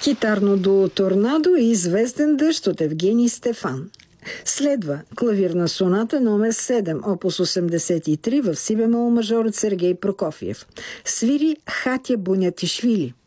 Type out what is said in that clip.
Китарно дуо Торнадо и Звезден дъжд от Евгений Стефан. Следва клавирна соната номер 7, опус 83 в си бемол мажор от Сергей Прокофиев. Свири Хатя Бунятишвили.